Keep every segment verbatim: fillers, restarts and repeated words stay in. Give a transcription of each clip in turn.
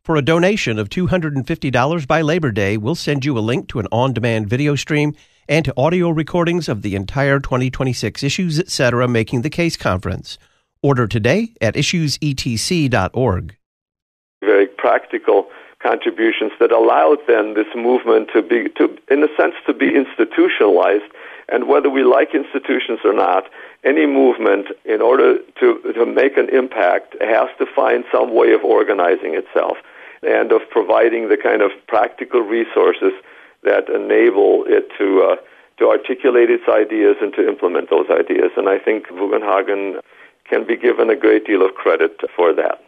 For a donation of two hundred fifty dollars by Labor Day, we'll send you a link to an on-demand video stream and to audio recordings of the entire twenty twenty-six Issues Etc. Making the Case Conference. Order today at issues e t c dot org. Very practical contributions that allowed then this movement to be, to, in a sense, to be institutionalized. And whether we like institutions or not, any movement, in order to, to make an impact, has to find some way of organizing itself and of providing the kind of practical resources that enable it to uh, to articulate its ideas and to implement those ideas. And I think Bugenhagen can be given a great deal of credit for that.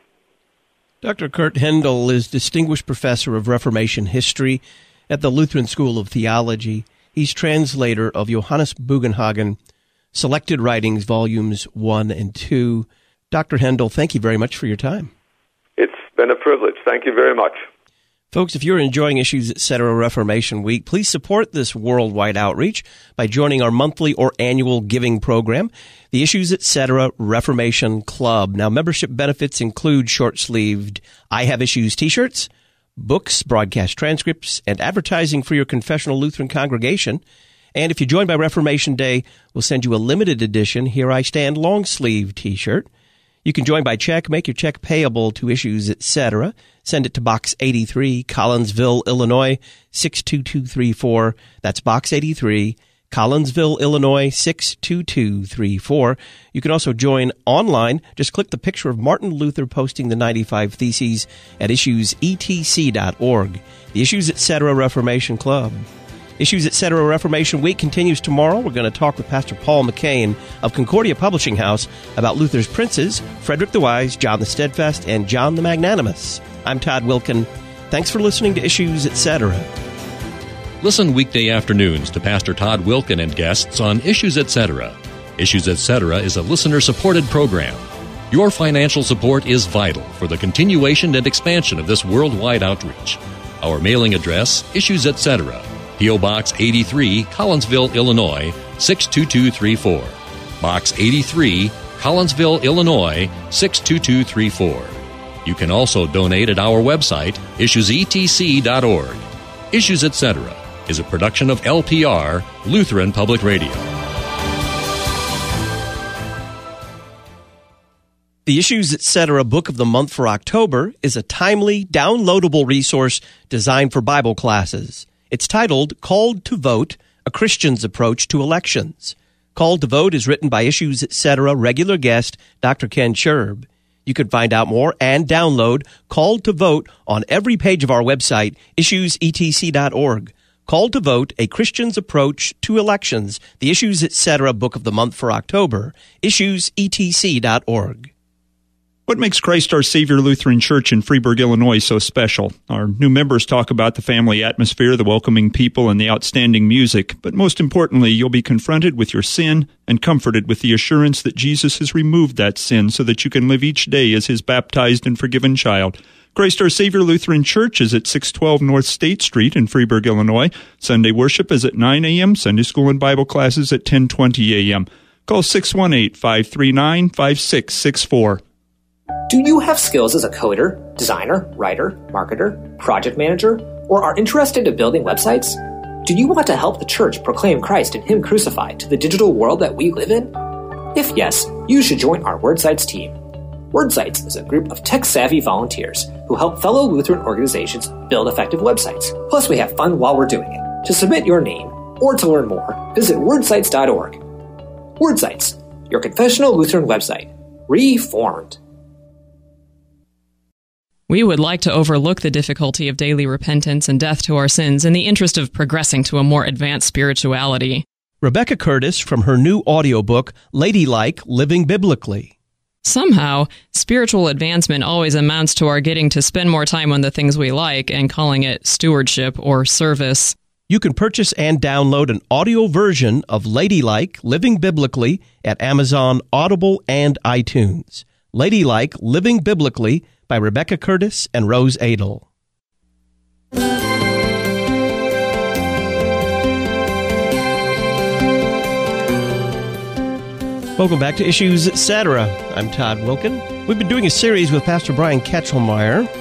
Doctor Kurt Hendel is Distinguished Professor of Reformation History at the Lutheran School of Theology. He's translator of Johannes Bugenhagen, Selected Writings, Volumes one and two. Doctor Hendel, thank you very much for your time. It's been a privilege. Thank you very much. Folks, if you're enjoying Issues Etc. Reformation Week, please support this worldwide outreach by joining our monthly or annual giving program, the Issues Etc. Reformation Club. Now, membership benefits include short-sleeved I Have Issues t-shirts, books, broadcast transcripts, and advertising for your confessional Lutheran congregation. And if you join by Reformation Day, we'll send you a limited edition Here I Stand long-sleeve t-shirt. You can join by check. Make your check payable to Issues Etc. Send it to Box eighty-three, Collinsville, Illinois, six two two three four. That's Box eighty-three, Collinsville, Illinois, six two two three four. You can also join online. Just click the picture of Martin Luther posting the ninety-five Theses at issues e t c dot org. The Issues Etc. Reformation Club. Issues Etc. Reformation Week continues tomorrow. We're going to talk with Pastor Paul McCain of Concordia Publishing House about Luther's princes, Frederick the Wise, John the Steadfast, and John the Magnanimous. I'm Todd Wilkin. Thanks for listening to Issues Etc. Listen weekday afternoons to Pastor Todd Wilkin and guests on Issues Etc. Issues Etc. is a listener-supported program. Your financial support is vital for the continuation and expansion of this worldwide outreach. Our mailing address, Issues Etc., P O. Box eighty-three, Collinsville, Illinois, six two two three four. Box eighty-three, Collinsville, Illinois, six two two three four. You can also donate at our website, issues e t c dot org. Issues Etc. is a production of L P R, Lutheran Public Radio. The Issues Etc. Book of the Month for October is a timely, downloadable resource designed for Bible classes. It's titled Called to Vote, A Christian's Approach to Elections. Called to Vote is written by Issues Etc. regular guest Doctor Ken Scherb. You can find out more and download Called to Vote on every page of our website, issues e t c dot org. Called to Vote, A Christian's Approach to Elections, the Issues Etc. Book of the Month for October, issues e t c dot org. What makes Christ Our Savior Lutheran Church in Freeburg, Illinois so special? Our new members talk about the family atmosphere, the welcoming people, and the outstanding music. But most importantly, you'll be confronted with your sin and comforted with the assurance that Jesus has removed that sin so that you can live each day as His baptized and forgiven child. Christ Our Savior Lutheran Church is at six twelve North State Street in Freeburg, Illinois. Sunday worship is at nine a.m., Sunday school and Bible classes at ten twenty a.m. Call six one eight, five three nine, five six six four. Do you have skills as a coder, designer, writer, marketer, project manager, or are interested in building websites? Do you want to help the church proclaim Christ and Him crucified to the digital world that we live in? If yes, you should join our WordSites team. WordSites is a group of tech-savvy volunteers who help fellow Lutheran organizations build effective websites. Plus, we have fun while we're doing it. To submit your name or to learn more, visit wordsites dot org. WordSites, your confessional Lutheran website, reformed. We would like to overlook the difficulty of daily repentance and death to our sins in the interest of progressing to a more advanced spirituality. Rebecca Curtis from her new audiobook, Ladylike, Living Biblically. Somehow, spiritual advancement always amounts to our getting to spend more time on the things we like and calling it stewardship or service. You can purchase and download an audio version of Ladylike, Living Biblically at Amazon, Audible, and iTunes. Ladylike, Living Biblically by Rebecca Curtis and Rose Adel. Welcome back to Issues Etc. I'm Todd Wilkin. We've been doing a series with Pastor Brian Ketchelmeyer